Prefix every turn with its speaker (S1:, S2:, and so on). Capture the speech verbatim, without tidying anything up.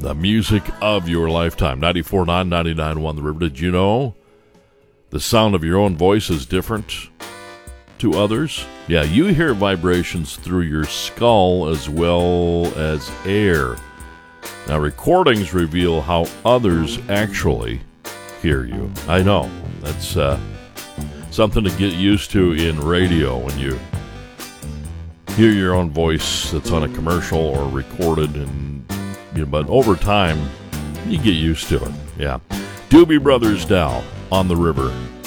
S1: The music of your lifetime. ninety-four point nine, ninety-nine point one The River. Did you know the sound of your own voice is different to others? Yeah, you hear vibrations through your skull as well as air. Now, recordings reveal how others actually hear you. I know. That's uh, something to get used to in radio when you hear your own voice that's on a commercial or recorded, and you know, but over time, you get used to it. Yeah. Doobie Brothers now on the river.